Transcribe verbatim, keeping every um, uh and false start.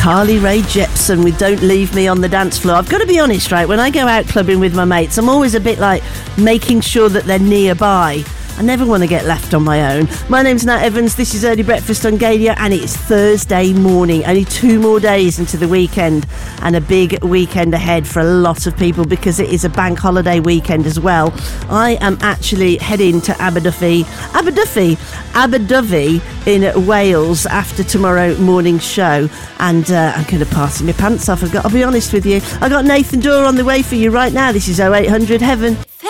Carly Rae Jepsen with Don't Leave Me on the Dance Floor. I've got to be honest, right, when I go out clubbing with my mates, I'm always a bit like making sure that they're nearby. I never want to get left on my own. My name's Nat Evans, this is Early Breakfast on Galia, and it's Thursday morning. Only two more days into the weekend, and a big weekend ahead for a lot of people because it is a bank holiday weekend as well. I am actually heading to Aberdyfi, Aberdyfi, Aberdyfi in Wales after tomorrow morning's show, and uh, I'm going to party my pants off. I've got, I'll be honest with you. I've got Nathan Dorr on the way for you right now. This is oh eight hundred Heaven.